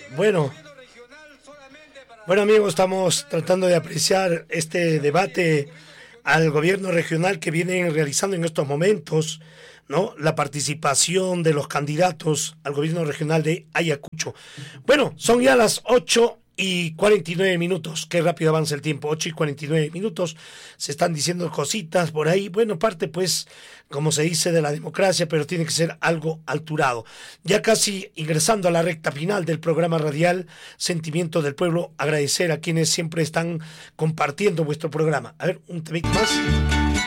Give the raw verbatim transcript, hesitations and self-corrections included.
Bueno, bueno amigos, estamos tratando de apreciar este debate al gobierno regional que vienen realizando en estos momentos, ¿no? La participación de los candidatos al gobierno regional de Ayacucho. Bueno, son ya las ocho y cuarenta y nueve minutos, qué rápido avanza el tiempo, ocho y cuarenta y nueve minutos, se están diciendo cositas por ahí, bueno, parte pues, como se dice, de la democracia, pero tiene que ser algo alturado. Ya casi ingresando a la recta final del programa radial Sentimiento del Pueblo, agradecer a quienes siempre están compartiendo vuestro programa. A ver, un temita más.